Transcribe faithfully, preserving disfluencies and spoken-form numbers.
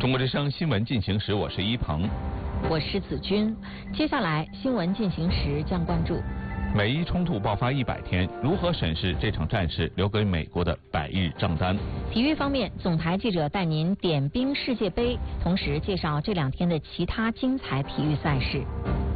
中国之声新闻进行时，我是一鹏， 我是子君。接下来新闻进行时将关注： 美伊冲突爆发一百天，如何审视这场战事留给美国的百日账单？ 体育方面，总台记者带您点兵世界杯，同时介绍这两天的其他精彩体育赛事。